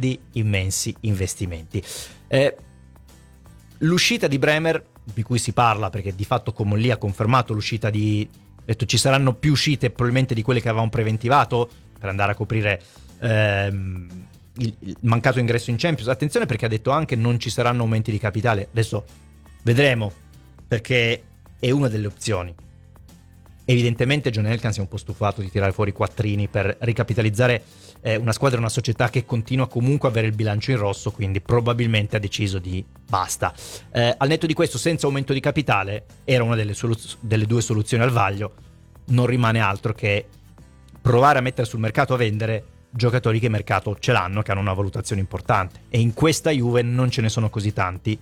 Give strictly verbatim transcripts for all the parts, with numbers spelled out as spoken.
grandi, immensi investimenti. Eh, l'uscita di Bremer, di cui si parla, perché di fatto Comolli ha confermato l'uscita di... ha detto ci saranno più uscite probabilmente di quelle che avevamo preventivato per andare a coprire ehm, il, il mancato ingresso in Champions. Attenzione, perché ha detto anche non ci saranno aumenti di capitale. Adesso vedremo, perché è una delle opzioni. Evidentemente John Elkann si è un po' stufato di tirare fuori quattrini per ricapitalizzare eh, una squadra, una società che continua comunque a avere il bilancio in rosso, quindi probabilmente ha deciso di basta. Eh, al netto di questo, senza aumento di capitale, era una delle, soluz- delle due soluzioni al vaglio. Non rimane altro che provare a mettere sul mercato a vendere giocatori che mercato ce l'hanno, che hanno una valutazione importante, e in questa Juve non ce ne sono così tanti.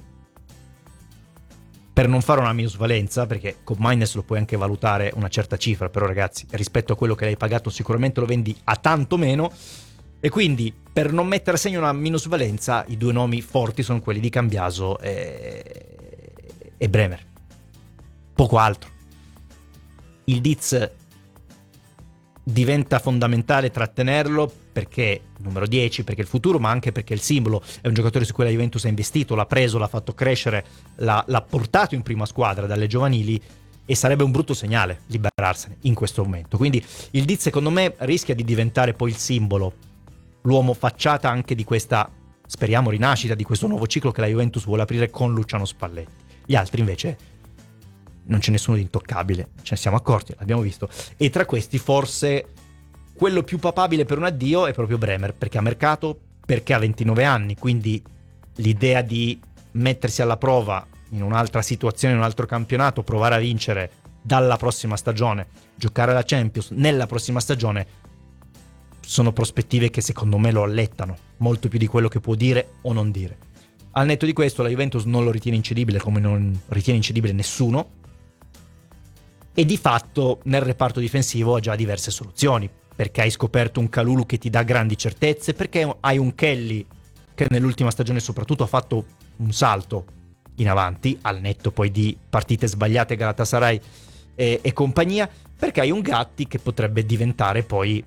Per non fare una minusvalenza, perché con Maines lo puoi anche valutare una certa cifra, però ragazzi, rispetto a quello che l'hai pagato sicuramente lo vendi a tanto meno, e quindi per non mettere a segno una minusvalenza i due nomi forti sono quelli di Cambiaso e, e Bremer, poco altro. Il Diz diventa fondamentale trattenerlo perché numero dieci, perché il futuro, ma anche perché il simbolo è un giocatore su cui la Juventus ha investito, l'ha preso, l'ha fatto crescere, l'ha, l'ha portato in prima squadra dalle giovanili, e sarebbe un brutto segnale liberarsene in questo momento. Quindi il Diz secondo me rischia di diventare poi il simbolo, l'uomo facciata anche di questa, speriamo, rinascita, di questo nuovo ciclo che la Juventus vuole aprire con Luciano Spalletti. Gli altri invece non c'è nessuno di intoccabile, ce ne siamo accorti, l'abbiamo visto, e tra questi forse quello più papabile per un addio è proprio Bremer, perché ha mercato, perché ha ventinove anni, quindi l'idea di mettersi alla prova in un'altra situazione, in un altro campionato, provare a vincere dalla prossima stagione, giocare alla Champions nella prossima stagione, sono prospettive che secondo me lo allettano molto più di quello che può dire o non dire. Al netto di questo la Juventus non lo ritiene incedibile, come non ritiene incedibile nessuno, e di fatto nel reparto difensivo ha già diverse soluzioni, perché hai scoperto un Kalulu che ti dà grandi certezze, perché hai un Kelly che nell'ultima stagione soprattutto ha fatto un salto in avanti, al netto poi di partite sbagliate, Galatasaray e, e compagnia, perché hai un Gatti che potrebbe diventare poi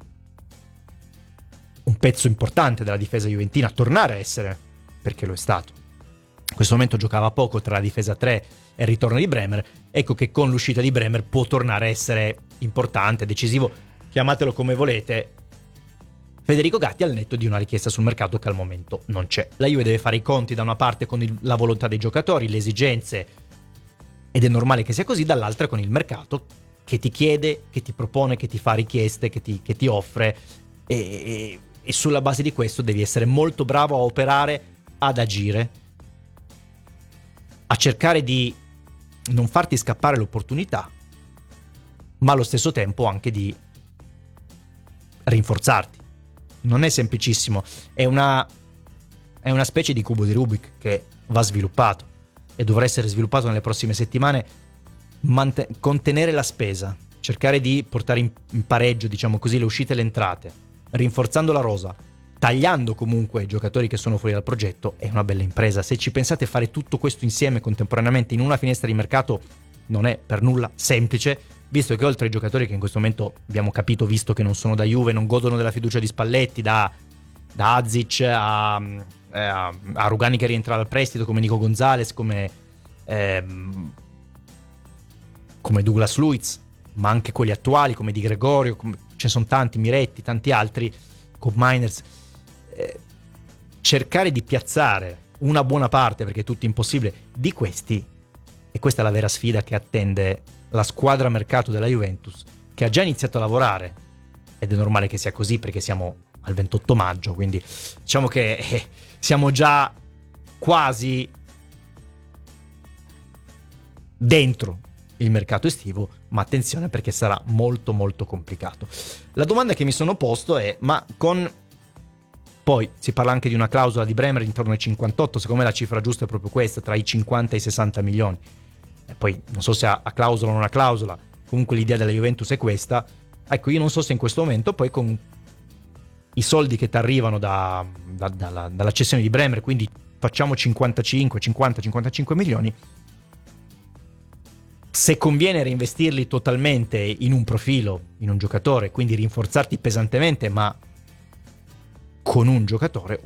un pezzo importante della difesa juventina, tornare a essere, perché lo è stato. In questo momento giocava poco tra la difesa tre e il ritorno di Bremer, ecco che con l'uscita di Bremer può tornare a essere importante, decisivo, chiamatelo come volete, Federico Gatti, al netto di una richiesta sul mercato che al momento non c'è. La Juve deve fare i conti da una parte con il, la volontà dei giocatori, le esigenze, ed è normale che sia così, dall'altra con il mercato che ti chiede, che ti propone, che ti fa richieste, che ti, che ti offre, e, e, e sulla base di questo devi essere molto bravo a operare, ad agire, a cercare di non farti scappare l'opportunità, ma allo stesso tempo anche di rinforzarti. Non è semplicissimo, è una, è una specie di cubo di Rubik che va sviluppato e dovrà essere sviluppato nelle prossime settimane. Mant- contenere la spesa, cercare di portare in, in pareggio, diciamo così, le uscite e le entrate, rinforzando la rosa, tagliando comunque i giocatori che sono fuori dal progetto, è una bella impresa. Se ci pensate, fare tutto questo insieme contemporaneamente in una finestra di mercato non è per nulla semplice, visto che oltre ai giocatori che in questo momento abbiamo capito, visto che non sono da Juve, non godono della fiducia di Spalletti, da, da Azic a, a, a Rugani che rientra dal prestito, come Nico Gonzalez, come, ehm, come Douglas Luiz, ma anche quelli attuali come Di Gregorio, come, ce ne sono tanti, Miretti, tanti altri, con Miners, eh, cercare di piazzare una buona parte, perché è tutto impossibile, di questi, e questa è la vera sfida che attende la squadra mercato della Juventus, che ha già iniziato a lavorare, ed è normale che sia così perché siamo al ventotto maggio, quindi diciamo che eh, siamo già quasi dentro il mercato estivo, ma attenzione perché sarà molto molto complicato. La domanda che mi sono posto è: ma con, poi si parla anche di una clausola di Bremer intorno ai cinquantotto, secondo me la cifra giusta è proprio questa, tra i cinquanta e i sessanta milioni. E poi non so se ha clausola o non ha clausola, comunque l'idea della Juventus è questa. Ecco, io non so se in questo momento poi con i soldi che ti arrivano da, da, dalla, dalla cessione di Bremer, quindi facciamo cinquantacinque, cinquanta, cinquantacinque milioni, se conviene reinvestirli totalmente in un profilo, in un giocatore, quindi rinforzarti pesantemente ma con un giocatore,